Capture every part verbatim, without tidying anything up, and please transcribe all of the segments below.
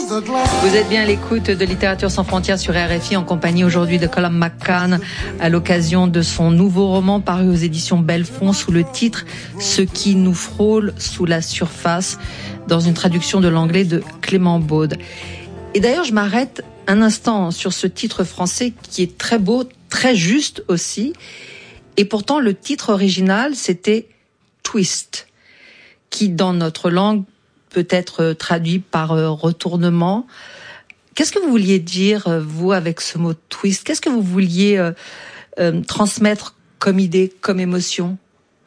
Vous êtes bien à l'écoute de Littérature sans frontières sur R F I en compagnie aujourd'hui de Colum McCann à l'occasion de son nouveau roman paru aux éditions Belfond sous le titre « Ce qui nous frôle sous la surface » dans une traduction de l'anglais de Clément Baude. Et d'ailleurs, je m'arrête un instant sur ce titre français qui est très beau, très juste aussi. Et pourtant, le titre original, c'était « Twist », qui dans notre langue peut être traduit par euh, retournement. Qu'est-ce que vous vouliez dire, euh, vous, avec ce mot « twist » ? Qu'est-ce que vous vouliez euh, euh, transmettre comme idée, comme émotion ?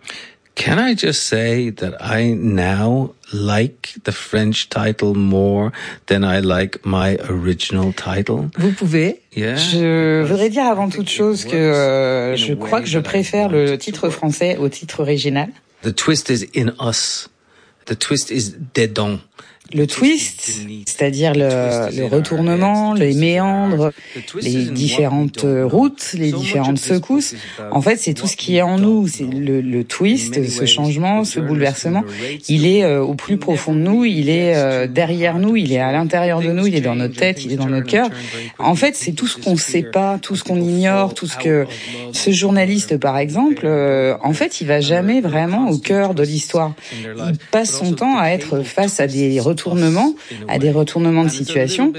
Can I just say that I now like the French title more than I like my original title? Vous pouvez. Yeah. Je voudrais dire avant toute chose que euh, je crois que je préfère le titre français au titre original. The twist is in us. The twist is dedans. Le twist, c'est-à-dire le, le retournement, les méandres, les différentes routes, les différentes secousses. En fait, c'est tout ce qui est en nous. C'est le, le twist, ce changement, ce bouleversement. Il est euh, au plus profond de nous, il est euh, derrière nous, il est à l'intérieur de nous, il est dans notre tête, il est dans notre cœur. En fait, c'est tout ce qu'on ne sait pas, tout ce qu'on ignore, tout ce que ce journaliste, par exemple, euh, en fait, il va jamais vraiment au cœur de l'histoire. Il passe son temps à être face à des retournements retournements, à des retournements de situation.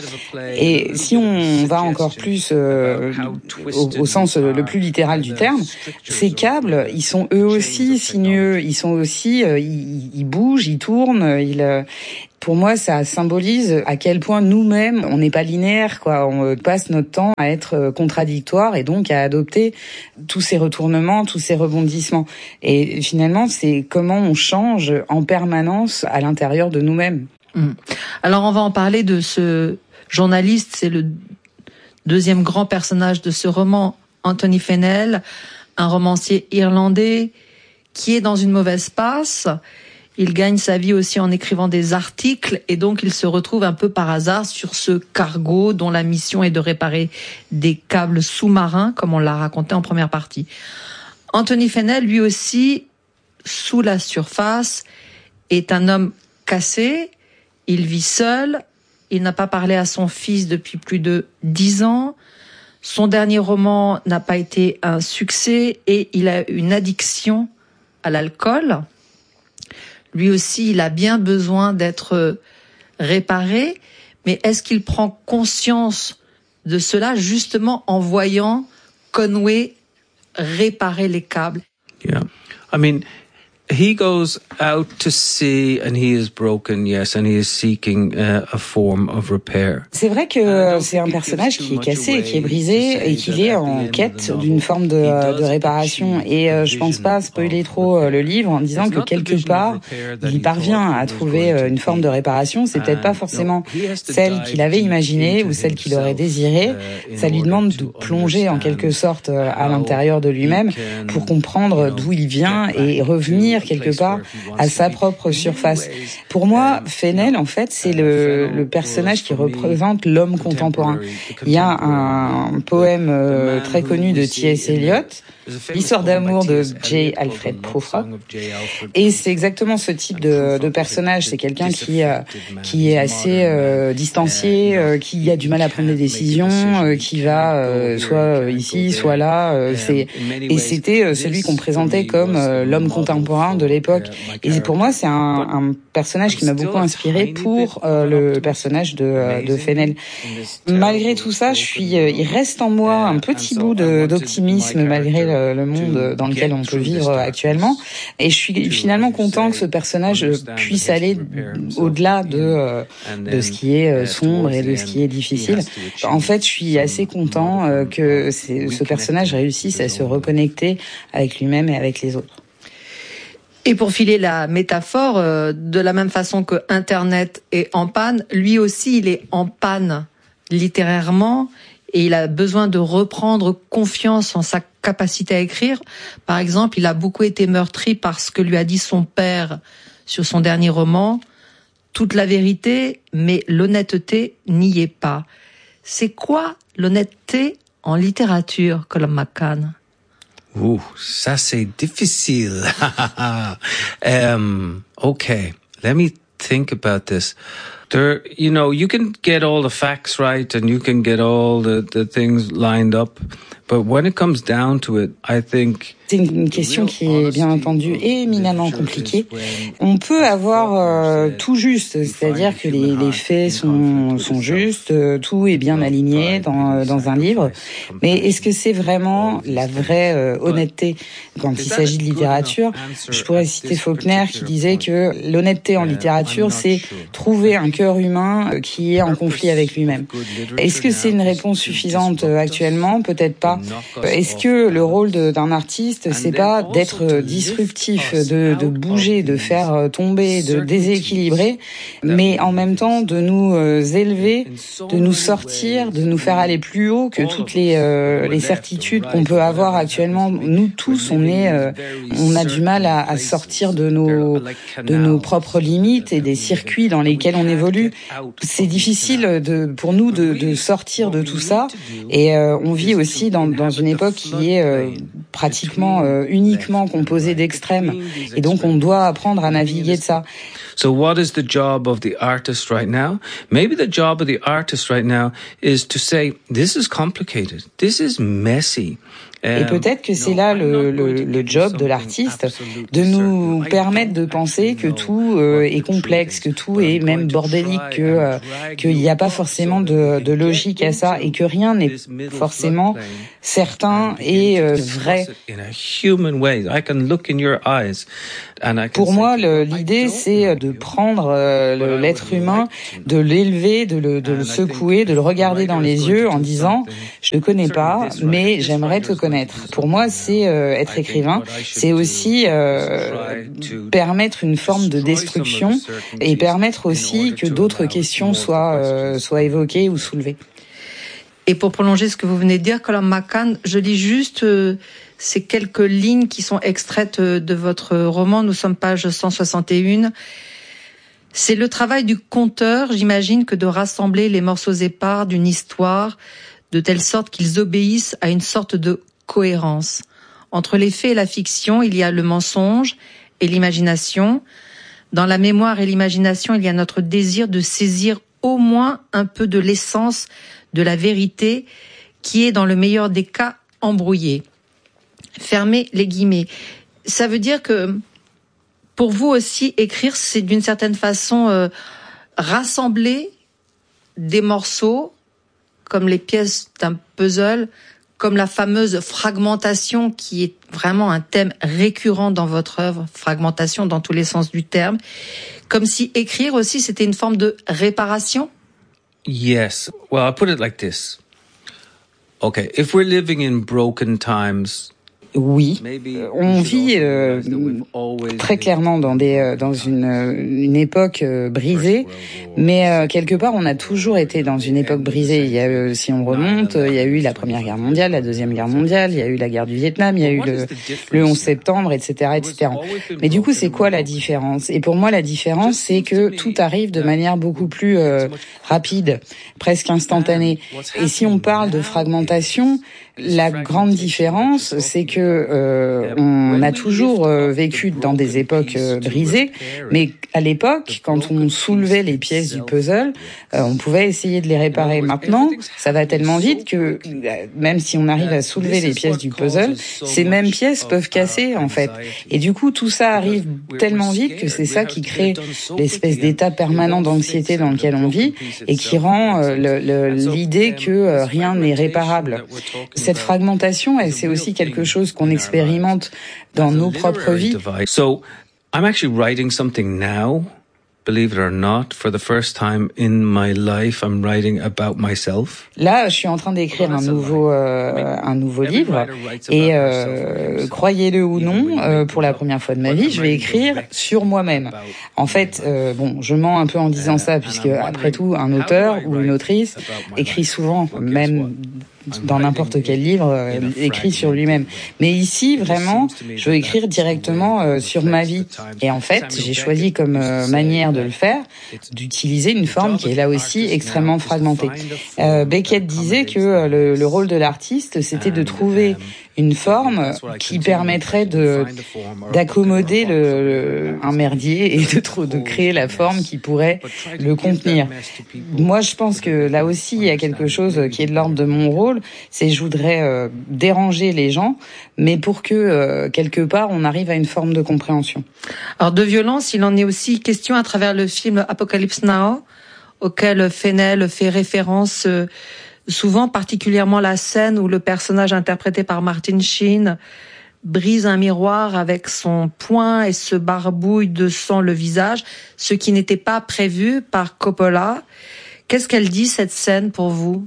Et si on va encore plus euh, au, au sens le plus littéral du terme, ces câbles, ils sont eux aussi sinueux, ils sont aussi, euh, ils, ils bougent, ils tournent, ils... Euh, Pour moi, ça symbolise à quel point nous-mêmes, on n'est pas linéaire, quoi. On passe notre temps à être contradictoire et donc à adopter tous ces retournements, tous ces rebondissements. Et finalement, c'est comment on change en permanence à l'intérieur de nous-mêmes. Mmh. Alors, on va en parler de ce journaliste. C'est le deuxième grand personnage de ce roman, Anthony Fennell, un romancier irlandais qui est dans une mauvaise passe. Il gagne sa vie aussi en écrivant des articles et donc il se retrouve un peu par hasard sur ce cargo dont la mission est de réparer des câbles sous-marins, comme on l'a raconté en première partie. Anthony Fennell, lui aussi, sous la surface, est un homme cassé. Il vit seul. Il n'a pas parlé à son fils depuis plus de dix ans. Son dernier roman n'a pas été un succès et il a une addiction à l'alcool. Lui aussi, il a bien besoin d'être réparé, mais est-ce qu'il prend conscience de cela justement en voyant Conway réparer les câbles? Yeah. I mean, he goes out to sea and he is broken, yes, and he is seeking uh, a form of repair. C'est vrai que c'est un personnage qui est cassé et qui est brisé et qu'il est en quête d'une forme de, de réparation. Et euh, je pense pas spoiler trop euh, le livre en disant que quelque part, il parvient à trouver euh, une forme de réparation. C'est peut-être pas forcément celle qu'il avait imaginée ou celle qu'il aurait désirée. Ça lui demande de plonger en quelque sorte euh, à l'intérieur de lui-même pour comprendre d'où il vient et revenir quelque part à sa propre surface. Pour moi, Fennell, en fait, c'est le, le personnage qui représente l'homme contemporain. Il y a un poème euh, très connu de T S Eliot, L'histoire d'amour de J. Alfred Prufrock. Et c'est exactement ce type de, de personnage. C'est quelqu'un qui, euh, qui est assez euh, distancié, euh, qui a du mal à prendre des décisions, euh, qui va euh, soit ici, soit là. Euh, c'est, et c'était euh, celui qu'on présentait comme euh, l'homme contemporain de l'époque. Et pour moi, c'est un, un personnage qui m'a beaucoup inspiré pour euh, le personnage de, de Fennell. Malgré tout ça, je suis, euh, il reste en moi un petit bout de, d'optimisme malgré le, le monde dans lequel on peut vivre actuellement. Et je suis finalement content que ce personnage puisse aller au-delà de, de ce qui est sombre et de ce qui est difficile. En fait, je suis assez content que ce personnage réussisse à se reconnecter avec lui-même et avec les autres. Et pour filer la métaphore, euh, de la même façon que Internet est en panne, lui aussi il est en panne littérairement et il a besoin de reprendre confiance en sa capacité à écrire. Par exemple, il a beaucoup été meurtri par ce que lui a dit son père sur son dernier roman. Toute la vérité, mais l'honnêteté n'y est pas. C'est quoi l'honnêteté en littérature, Colum McCann? Ouh, ça c'est difficile. um, okay, let me think about this. There, you know, you can get all the facts right and you can get all the, the things lined up. But when it comes down to it, I think... C'est une question qui est bien entendu éminemment compliquée. On peut avoir euh, tout juste, c'est-à-dire que les, les faits sont, sont justes, euh, tout est bien aligné dans, dans un livre. Mais est-ce que c'est vraiment la vraie euh, honnêteté quand il s'agit de littérature? Je pourrais citer Faulkner qui disait que l'honnêteté en littérature, c'est trouver un cœur humain qui est en conflit avec lui-même. Est-ce que c'est une réponse suffisante actuellement? Peut-être pas. Est-ce que le rôle de, d'un artiste, c'est pas d'être disruptif, de, de bouger, de faire tomber, de déséquilibrer, mais en même temps de nous élever, de nous sortir, de nous faire aller plus haut que toutes les, euh, les certitudes qu'on peut avoir actuellement. Nous tous, on est, euh, on a du mal à, à sortir de nos, de nos propres limites et des circuits dans lesquels on évolue. C'est difficile de, pour nous de, de sortir de tout ça, et euh, on vit aussi dans, dans une époque qui est euh, pratiquement euh, uniquement composée d'extrêmes, et donc on doit apprendre à naviguer de ça. So what is the job of the artist right now? Maybe the job of the artist right now is to say, this is complicated, this is messy. Et peut-être que c'est là le, le, le job de l'artiste, de nous permettre de penser que tout euh, est complexe, que tout est même bordélique, que euh, qu'il n'y a pas forcément de, de logique à ça, et que rien n'est forcément certain et euh, vrai. Pour moi, le, l'idée, c'est de prendre euh, l'être humain, de l'élever, de le, de le secouer, de le regarder dans les yeux en disant « Je ne connais pas, mais j'aimerais te connaître ». Pour moi, c'est euh, être écrivain, c'est aussi euh, permettre une forme de destruction et permettre aussi que d'autres questions soient, euh, soient évoquées ou soulevées. Et pour prolonger ce que vous venez de dire, Colum McCann, je lis juste euh, ces quelques lignes qui sont extraites de votre roman. Nous sommes page cent soixante et un. C'est le travail du conteur, j'imagine, que de rassembler les morceaux épars d'une histoire de telle sorte qu'ils obéissent à une sorte de cohérence. Entre les faits et la fiction, il y a le mensonge et l'imagination. Dans la mémoire et l'imagination, il y a notre désir de saisir au moins un peu de l'essence de la vérité qui est, dans le meilleur des cas, embrouillée. Fermez les guillemets. Ça veut dire que, pour vous aussi, écrire, c'est d'une certaine façon euh, rassembler des morceaux, comme les pièces d'un puzzle, comme la fameuse fragmentation qui est vraiment un thème récurrent dans votre œuvre, fragmentation dans tous les sens du terme, comme si écrire aussi c'était une forme de réparation? Yes. Well, I'll put it like this. Okay, if we're living in broken times, oui, on vit euh, très clairement dans des dans une une époque euh, brisée, mais euh, quelque part on a toujours été dans une époque brisée. Il y a euh, si on remonte, il y a eu la Première Guerre mondiale, la Deuxième Guerre mondiale, il y a eu la guerre du Vietnam, il y a eu le le onze septembre, et cetera, et cetera. Mais du coup, c'est quoi la différence? Et pour moi, la différence, c'est que tout arrive de manière beaucoup plus euh, rapide, presque instantanée. Et si on parle de fragmentation, la grande différence, c'est que euh, on a toujours euh, vécu dans des époques euh, brisées, mais à l'époque, quand on soulevait les pièces du puzzle, euh, on pouvait essayer de les réparer. Maintenant, ça va tellement vite que euh, même si on arrive à soulever les pièces du puzzle, ces mêmes pièces peuvent casser en fait. Et du coup, tout ça arrive tellement vite que c'est ça qui crée l'espèce d'état permanent d'anxiété dans lequel on vit et qui rend euh, le, le, l'idée que euh, rien n'est réparable. Cette fragmentation, c'est aussi quelque chose qu'on expérimente dans nos propres vies. So, I'm actually writing something now. Believe it or not, for the first time in my life, I'm writing about myself. Là, je suis en train d'écrire un nouveau euh, un nouveau livre, et euh, croyez-le ou non, euh, pour la première fois de ma vie, je vais écrire sur moi-même. En fait, euh, bon, je mens un peu en disant ça, puisque après tout, un auteur ou une autrice écrit souvent, même dans n'importe quel livre, euh, écrit sur lui-même. Mais ici, vraiment, je veux écrire directement euh, sur ma vie. Et en fait, j'ai choisi comme euh, manière de le faire, d'utiliser une forme qui est là aussi extrêmement fragmentée. Euh, Beckett disait que euh, le, le rôle de l'artiste, c'était de trouver une forme qui permettrait de d'accommoder le, le un merdier et de trop de créer la forme qui pourrait le contenir. Moi, je pense que là aussi il y a quelque chose qui est de l'ordre de mon rôle, c'est je voudrais euh, déranger les gens, mais pour que euh, quelque part on arrive à une forme de compréhension. Alors de violence, il en est aussi question à travers le film Apocalypse Now, auquel Fennell fait référence euh, souvent, particulièrement la scène où le personnage interprété par Martin Sheen brise un miroir avec son poing et se barbouille de sang le visage, ce qui n'était pas prévu par Coppola. Qu'est-ce qu'elle dit, cette scène, pour vous?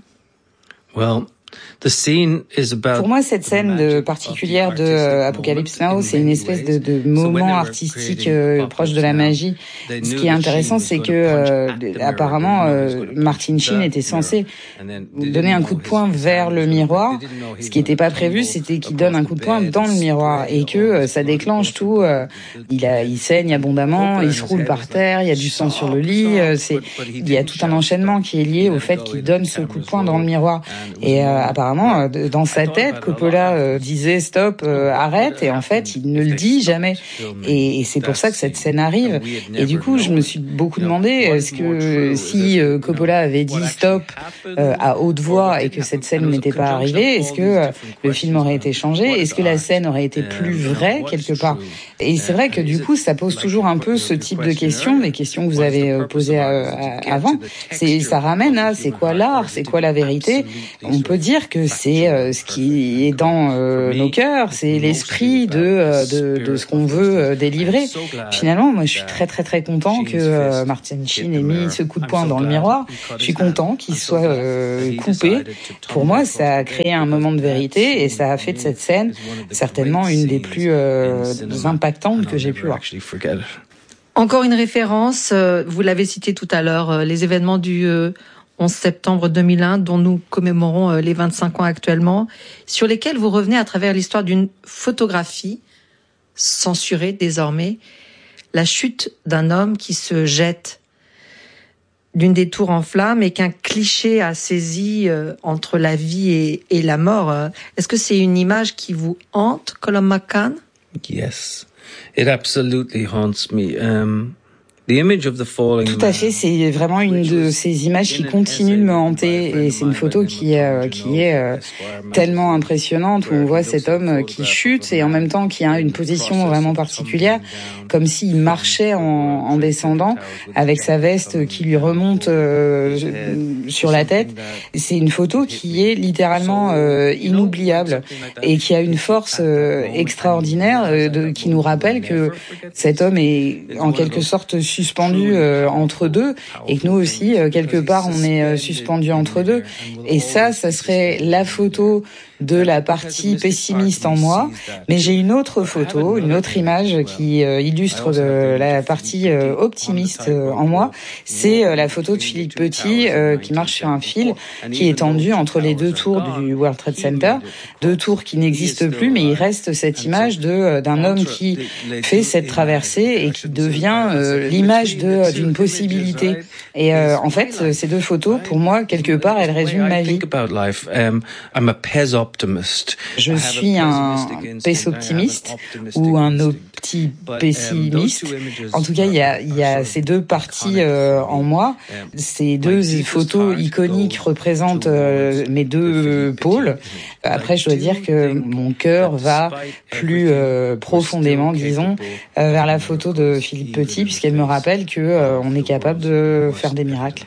Well, the scene is about Pour moi, cette scène de particulière de euh, Apocalypse Now, c'est une espèce de, de moment artistique euh, proche de la magie. Ce qui est intéressant, c'est que euh, apparemment, euh, Martin Sheen était censé donner un coup de poing vers le miroir. Ce qui n'était pas prévu, c'était qu'il donne un coup de poing dans le miroir et que euh, ça déclenche tout. Euh, il, a, il saigne abondamment, il se roule par terre, il y a du sang sur le lit. Euh, c'est, il y a tout un enchaînement qui est lié au fait qu'il donne ce coup de poing dans le miroir. Et euh, apparemment, dans sa tête, Coppola euh, disait stop, euh, arrête, et en fait, il ne le dit jamais. Et, et c'est pour ça que cette scène arrive. Et du coup, je me suis beaucoup demandé, est-ce que si euh, Coppola avait dit stop euh, à haute voix et que cette scène n'était pas arrivée, est-ce que euh, le film aurait été changé? Est-ce que la scène aurait été plus vraie quelque part? Et c'est vrai que du coup, ça pose toujours un peu ce type de questions, les questions que vous avez euh, posées euh, avant. C'est, ça ramène à c'est quoi l'art, c'est quoi la vérité? On peut dire que c'est euh, ce qui est dans euh, nos cœurs, c'est l'esprit de, euh, de de ce qu'on veut euh, délivrer. Finalement, moi, je suis très très très content que euh, Martin Sheen ait mis ce coup de poing dans le miroir. Je suis content qu'il soit euh, coupé. Pour moi, ça a créé un moment de vérité et ça a fait de cette scène certainement une des plus euh, impactantes que j'ai pu voir. Encore une référence, euh, vous l'avez cité tout à l'heure, euh, les événements du euh, onze septembre deux mille un, dont nous commémorons euh, les vingt-cinq ans actuellement, sur lesquels vous revenez à travers l'histoire d'une photographie, censurée désormais, la chute d'un homme qui se jette d'une des tours en flammes et qu'un cliché a saisi euh, entre la vie et, et la mort. Est-ce que c'est une image qui vous hante, Colum McCann? Yes, it absolutely haunts me. Um, the image of the falling Tout à fait, c'est vraiment une de ces images qui continue de me hanter et c'est une photo qui euh, qui est euh, tellement impressionnante où on voit cet homme qui chute et en même temps qui a une position vraiment particulière, comme s'il marchait en, en descendant avec sa veste qui lui remonte euh, sur la tête. C'est une photo qui est littéralement euh, inoubliable et qui a une force euh, extraordinaire euh, de, qui nous rappelle que cet homme est en quelque sorte suspendu euh, entre deux et que nous aussi euh, quelque part on est euh, suspendu entre deux. Et ça, ça serait la photo de la partie pessimiste en moi, mais j'ai une autre photo, une autre image qui euh, illustre de la partie euh, optimiste euh, en moi. C'est euh, la photo de Philippe Petit euh, qui marche sur un fil qui est tendu entre les deux tours du World Trade Center, deux tours qui n'existent plus, mais il reste cette image de d'un homme qui fait cette traversée et qui devient euh, l'image de d'une possibilité. Et euh, en fait, ces deux photos, pour moi, quelque part, elles résument ma vie. Je suis un pessimiste ou un opti-pessimiste. En tout cas, il y a, il y a ces deux parties euh, en moi. Ces deux photos iconiques représentent euh, mes deux pôles. Après, je dois dire que mon cœur va plus euh, profondément, disons, euh, vers la photo de Philippe Petit, puisqu'elle me rappelle que euh, on est capable de faire des miracles.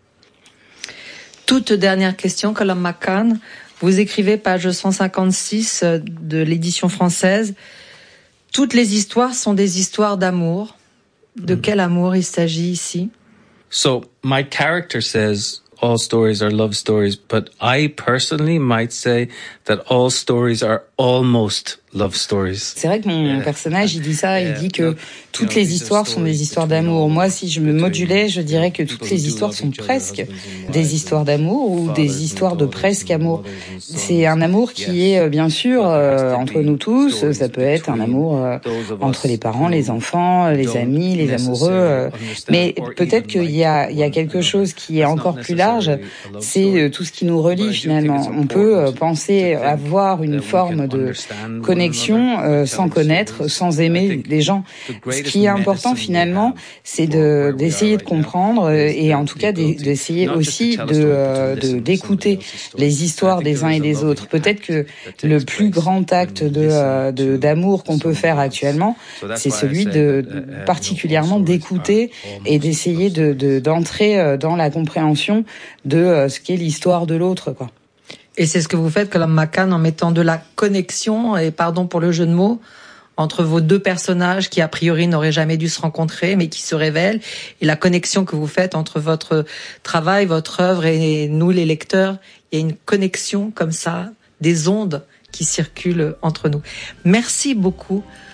Toute dernière question, Colum McCann. Vous écrivez page cent cinquante-six de l'édition française. Toutes les histoires sont des histoires d'amour. De quel amour il s'agit ici? So, my character says all stories are love stories, but I personally might say that all stories are almost love stories. C'est vrai que mon personnage, il dit ça, il dit que toutes les histoires sont des histoires d'amour. Moi, si je me modulais, je dirais que toutes les histoires sont presque des histoires d'amour ou des histoires de presque amour. C'est un amour qui est bien sûr euh, entre nous tous. Ça peut être un amour euh, entre les parents, les enfants, les amis, les amoureux. Euh, mais peut-être qu'il y a, il y a quelque chose qui est encore plus large. C'est tout ce qui nous relie finalement. On peut penser avoir une forme forme de connexion euh, sans connaître, sans aimer les gens. Ce qui est important finalement, c'est de d'essayer de comprendre et en tout cas d'essayer aussi de, euh, de d'écouter les histoires des uns et des autres. Peut-être que le plus grand acte de, euh, de d'amour qu'on peut faire actuellement, c'est celui de, de particulièrement d'écouter et d'essayer de, de d'entrer dans la compréhension de euh, ce qu'est l'histoire de l'autre, quoi. Et c'est ce que vous faites, Colum McCann, en mettant de la connexion, et pardon pour le jeu de mots, entre vos deux personnages qui a priori n'auraient jamais dû se rencontrer mais qui se révèlent, et la connexion que vous faites entre votre travail, votre œuvre et nous les lecteurs. Il y a une connexion comme ça, des ondes qui circulent entre nous. Merci beaucoup